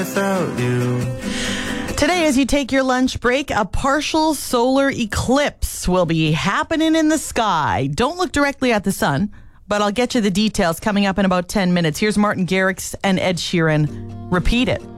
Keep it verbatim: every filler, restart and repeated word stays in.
without you. Today, as you take your lunch break, a partial solar eclipse will be happening in the sky. Don't look directly at the sun, but I'll get you the details coming up in about ten minutes. Here's Martin Garrix and Ed Sheeran. Repeat It.